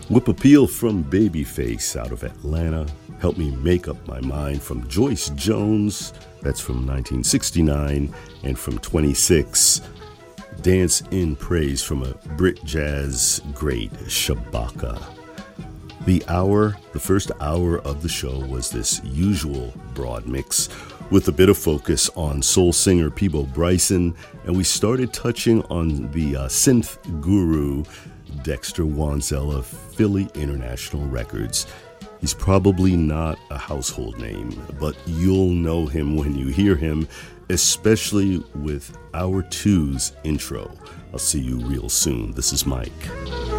Whip Appeal from Babyface out of Atlanta. Help Me Make Up My Mind from Joyce Jones. That's from 1969. And from 26, Dance in Praise from a Brit jazz great, Shabaka. The first hour of the show was this usual broad mix with a bit of focus on soul singer Peabo Bryson, and we started touching on the synth guru Dexter Wansel of Philly International Records. He's probably not a household name, but you'll know him when you hear him, especially with Hour 2's intro. I'll see you real soon. This is Mike.